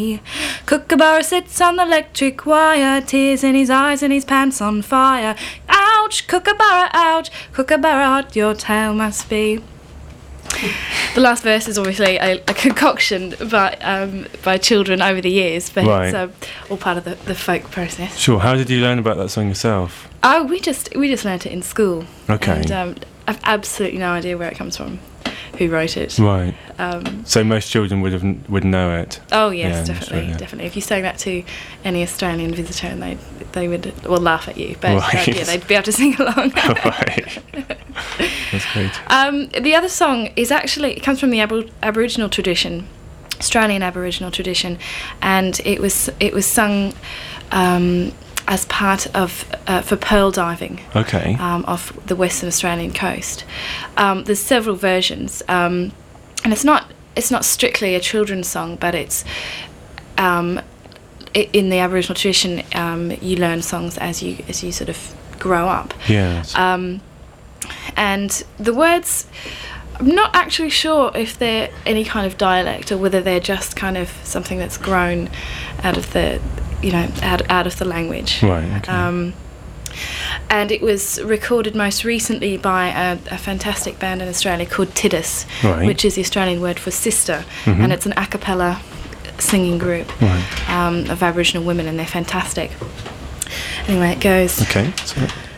Kookaburra sits on the electric wire, tears in his eyes and his pants on fire. Ouch, Kookaburra, ouch, Kookaburra, hot your tail must be. The last verse is obviously a concoction by children over the years, but right. It's all part of the folk process. Sure. How did you learn about that song yourself? Oh, we just learnt it in school. Okay. And I've absolutely no idea where it comes from, who wrote it. Right. So most children would know it. Oh yes, definitely. If you sang that to any Australian visitor, and they would laugh at you, but right. yeah, they'd be able to sing along. Right. That's great. The other song it comes from the Aboriginal tradition, Australian Aboriginal tradition, and it was sung as part of for pearl diving. Okay. Off the Western Australian coast. There's several versions, and it's not strictly a children's song, but it's in the Aboriginal tradition. You learn songs as you sort of grow up. Yes. And the words, I'm not actually sure if they're any kind of dialect or whether they're just kind of something that's grown out of the out of the language. Right. Okay. And it was recorded most recently by a fantastic band in Australia called Tidus, right. which is the Australian word for sister, mm-hmm. and it's an a cappella singing group right. of Aboriginal women, and they're fantastic. Anyway, it goes. Okay. So